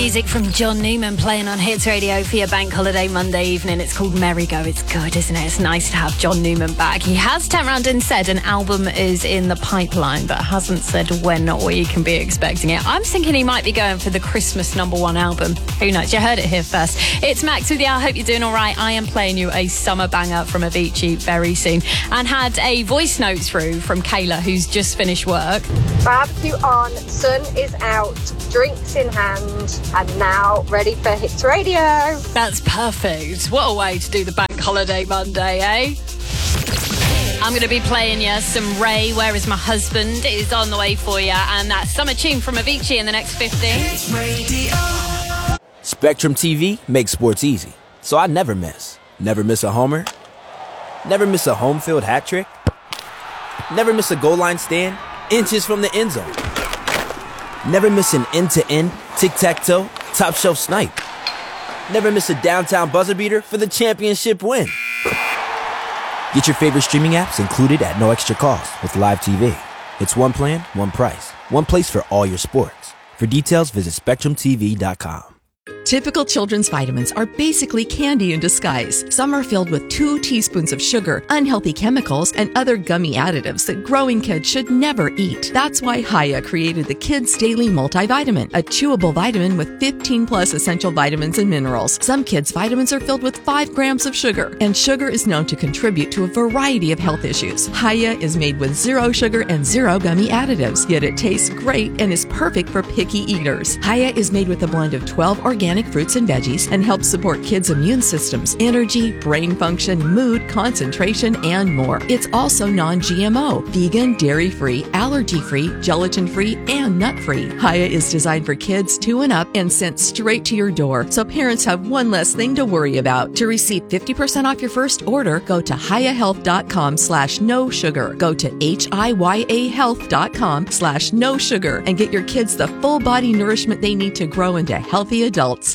music from John Newman playing on Hits Radio for your bank holiday Monday evening. It's called Merry Go. It's good, isn't it? It's nice to have John Newman back. He has turned around and said an album is in the pipeline, but hasn't said when or you can be expecting it. I'm thinking he might be going for the Christmas #1 album. Who knows? You heard it here first. It's Max with you. I hope you're doing all right. I am playing you a summer banger from Avicii very soon, and had a voice note through from Kayla, who's just finished work. Barbecue on, sun is out, drinks in hand, and now ready for Hits Radio. That's perfect. What a way to do the bank holiday Monday, eh? I'm going to be playing you some Ray, Where Is My Husband? It is on the way for you, and that summer tune from Avicii in the next 15. Spectrum TV makes sports easy, so I never miss. Never miss a homer. Never miss a home field hat trick. Never miss a goal line stand inches from the end zone. Never miss an end-to-end, tic-tac-toe, top-shelf snipe. Never miss a downtown buzzer beater for the championship win. Get your favorite streaming apps included at no extra cost with Live TV. It's one plan, one price, one place for all your sports. For details, visit SpectrumTV.com. Typical children's vitamins are basically candy in disguise. Some are filled with 2 teaspoons of sugar, unhealthy chemicals, and other gummy additives that growing kids should never eat. That's why Hiya created the Kids Daily Multivitamin, a chewable vitamin with 15 plus essential vitamins and minerals. Some kids' vitamins are filled with 5 grams of sugar, and sugar is known to contribute to a variety of health issues. Hiya is made with 0 sugar and 0 gummy additives, yet it tastes great and is perfect for picky eaters. Hiya is made with a blend of 12 organic fruits and veggies and helps support kids' immune systems, energy, brain function, mood, concentration, and more. It's also non-GMO, vegan, dairy-free, allergy-free, gelatin-free, and nut-free. Hiya is designed for kids 2 and up and sent straight to your door, so parents have one less thing to worry about. To receive 50% off your first order, go to hiyahealth.com/no sugar. Go to hiyahealth.com/no sugar and get your kids the full body nourishment they need to grow into healthy adults.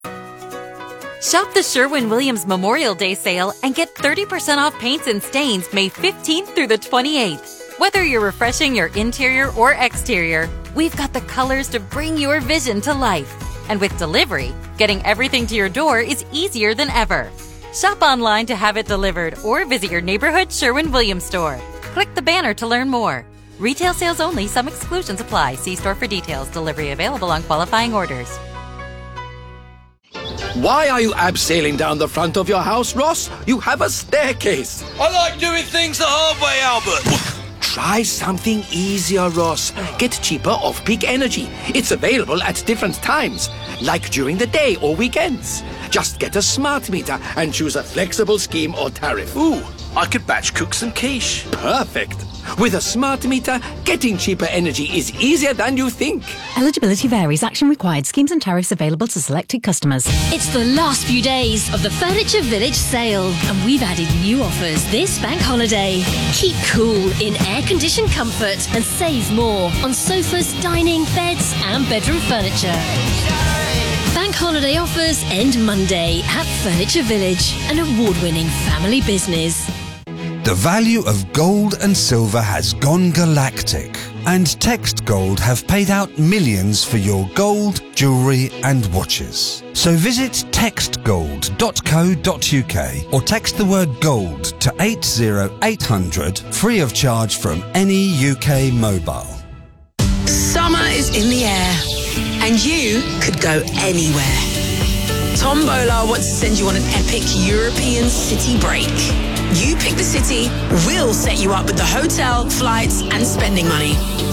Shop the Sherwin-Williams Memorial Day sale and get 30% off paints and stains May 15th through the 28th. Whether you're refreshing your interior or exterior, we've got the colors to bring your vision to life. And with delivery, getting everything to your door is easier than ever. Shop online to have it delivered or visit your neighborhood Sherwin-Williams store. Click the banner to learn more. Retail sales only. Some exclusions apply. See store for details. Delivery available on qualifying orders. Why are you abseiling down the front of your house, Ross? You have a staircase. I like doing things the hard way, Albert. Try something easier, Ross. Get cheaper off-peak energy. It's available at different times, like during the day or weekends. Just get a smart meter and choose a flexible scheme or tariff. Ooh, I could batch cook some quiche. Perfect. With a smart meter, getting cheaper energy is easier than you think. Eligibility varies. Action required. Schemes and tariffs available to selected customers. It's the last few days of the Furniture Village sale, and we've added new offers this bank holiday. Keep cool in air-conditioned comfort and save more on sofas, dining, beds and bedroom furniture. Bank holiday offers end Monday at Furniture Village, an award-winning family business. The value of gold and silver has gone galactic, and Text Gold have paid out millions for your gold, jewellery and watches. So visit textgold.co.uk or text the word gold to 80800 free of charge from any UK mobile. Summer is in the air, and you could go anywhere. Tombola wants to send you on an epic European city break. You pick the city, we'll set you up with the hotel, flights and spending money.